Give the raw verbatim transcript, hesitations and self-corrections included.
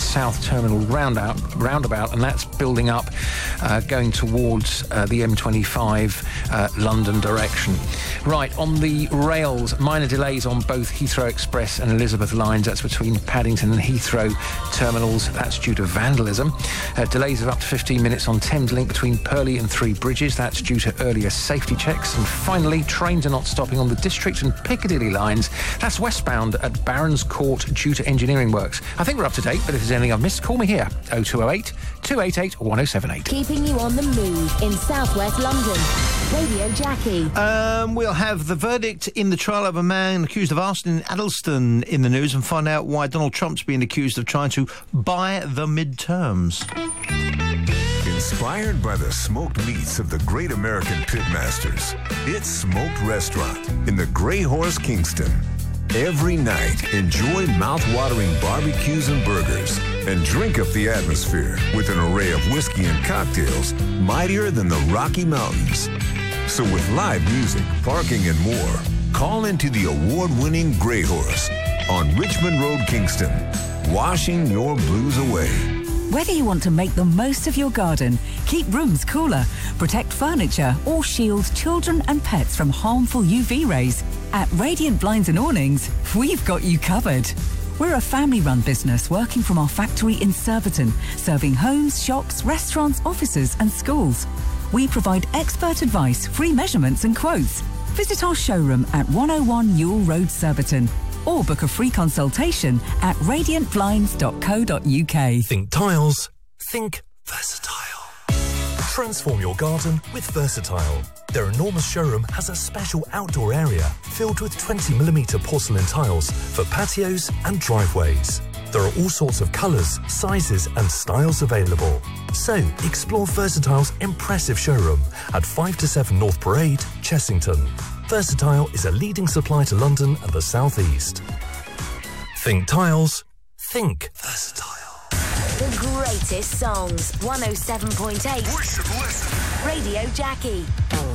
South Terminal roundabout, roundabout and that's building up, uh, going towards uh, the M twenty-five uh, London direction. Right, on the rails, minor delays on both Heathrow Express and Elizabeth lines. That's between Paddington and Heathrow terminals. That's due to vandalism. Uh, delays of up to fifteen minutes on Thameslink between Purley and Three Bridges. That's due to earlier safety checks. And finally, trains are not stopping on the District and Piccadilly lines. That's westbound at Barons Court due to engineering works. I think we're up to date, but if there's anything I've missed, call me here. oh two oh eight, two eight eight, one oh seven eight. Keeping you on the move in southwest London. Radio Jackie. Um, we'll have the verdict in the trial of a man accused of arson in Addleston in the news and find out why Donald Trump's being accused of trying to buy the midterms. Inspired by the smoked meats of the great American pitmasters, it's Smoked Restaurant in the Grey Horse, Kingston. Every night, enjoy mouth-watering barbecues and burgers and drink up the atmosphere with an array of whiskey and cocktails mightier than the Rocky Mountains. So with live music, parking, and more, call into the award-winning Grey Horse on Richmond Road, Kingston, washing your blues away. Whether you want to make the most of your garden, keep rooms cooler, protect furniture, or shield children and pets from harmful U V rays, at Radiant Blinds and Awnings, we've got you covered. We're a family-run business working from our factory in Surbiton, serving homes, shops, restaurants, offices and schools. We provide expert advice, free measurements and quotes. Visit our showroom at one oh one Newell Road, Surbiton, or book a free consultation at radiant blinds dot co dot uk. Think tiles, think Versatile. Transform your garden with Versatile. Their enormous showroom has a special outdoor area filled with twenty millimetre porcelain tiles for patios and driveways. There are all sorts of colours, sizes and styles available. So, explore Versatile's impressive showroom at five to seven North Parade, Chessington. Versatile is a leading supplier to London and the South East. Think tiles, think Versatile. The greatest songs. one oh seven point eight. We should listen. Radio Jackie.